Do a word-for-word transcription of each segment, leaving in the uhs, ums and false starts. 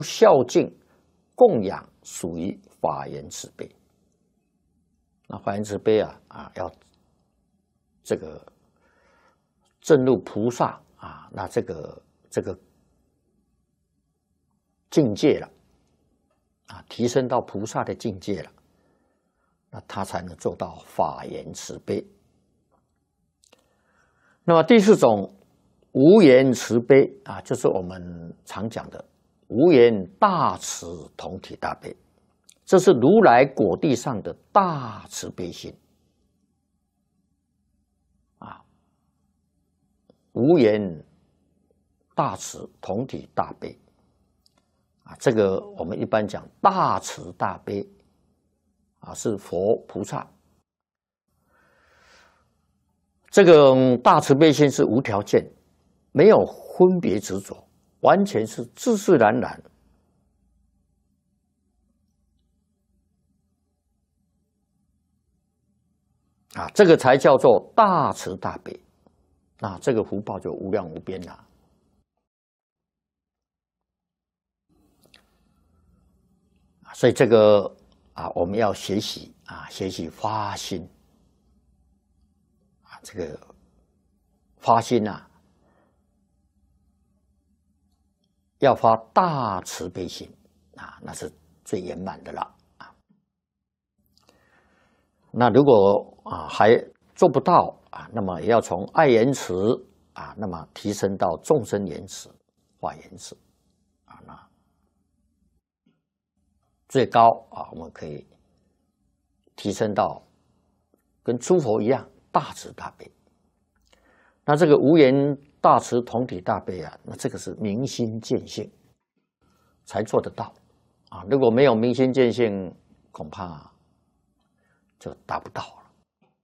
孝敬、供养属于法缘慈悲。那法缘慈悲啊啊，要这个证入菩萨啊，那这个这个境界了啊，提升到菩萨的境界了，那他才能做到法缘慈悲。那么第四种无缘慈悲啊，就是我们常讲的无缘大慈同体大悲，这是如来果地上的大慈悲心啊，无缘大慈同体大悲啊，这个我们一般讲大慈大悲啊，是佛菩萨。这个大慈悲心是无条件，没有分别执着，完全是自自然然。啊，这个才叫做大慈大悲，那这个福报就无量无边了。所以这个啊，我们要学习啊，学习发心啊，这个发心啊，要发大慈悲心啊，那是最圆满的了啊。那如果啊还做不到啊，那么也要从爱言慈啊，那么提升到众生言慈、法言慈啊，那最高啊，我们可以提升到跟诸佛一样大慈大悲。那这个无缘大慈同体大悲啊，那这个是明心见性才做得到啊。如果没有明心见性，恐怕就达不到了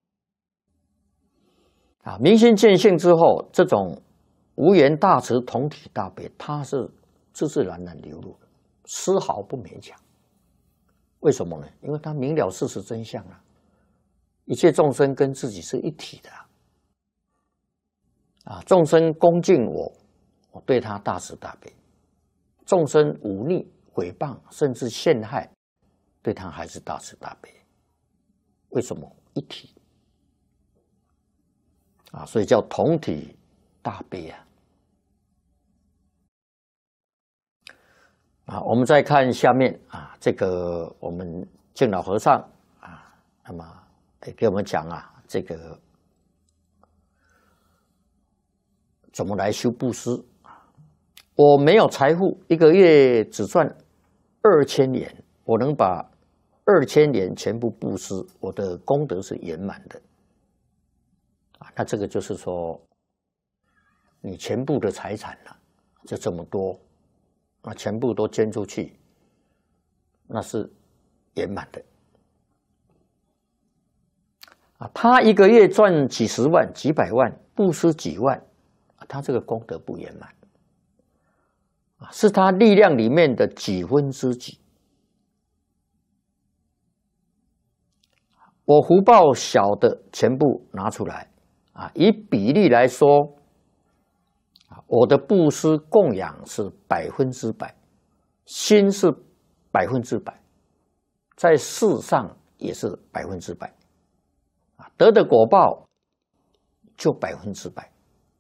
啊。明心见性之后，这种无缘大慈同体大悲，它是自自然然流露的，丝毫不勉强。为什么呢？因为他明了事实真相了，一切众生跟自己是一体的啊！众生恭敬我，我对他大慈大悲；众生忤逆、诽谤，甚至陷害，对他还是大慈大悲。为什么？一体啊，所以叫同体大悲啊！啊，我们再看下面啊，这个我们净老和尚啊，那么也给我们讲啊，这个怎么来修布施啊？我没有财富，一个月只赚二千元，我能把二千元全部布施，我的功德是圆满的啊。那这个就是说，你全部的财产了、啊，就这么多。那全部都捐出去，那是圆满的啊！他一个月赚几十万、几百万，布施几万，他这个功德不圆满啊，是他力量里面的几分之几。我福报小的全部拿出来啊，以比例来说。我的布施供养是百分之百，心是百分之百，在世上也是百分之百，啊，得的果报就百分之百。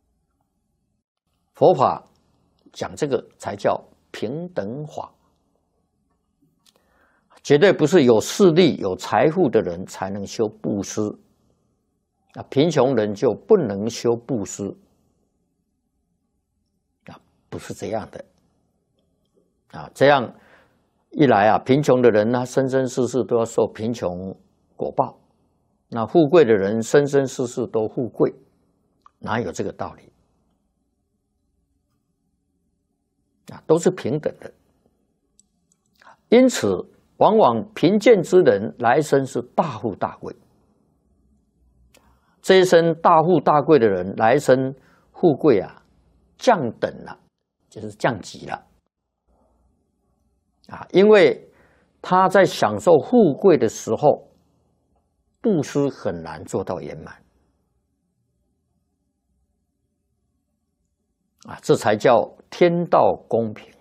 佛法讲这个才叫平等法，绝对不是有势力、有财富的人才能修布施，啊，贫穷人就不能修布施。不是这样的啊！这样一来啊，贫穷的人呢，生生世世都要受贫穷果报；那富贵的人，生生世世都富贵，哪有这个道理啊？都是平等的。因此，往往贫贱之人来生是大富大贵，这一生大富大贵的人来生富贵啊，降等了。就是降级了啊！因为他在享受富贵的时候，布施很难做到圆满啊，这才叫天道公平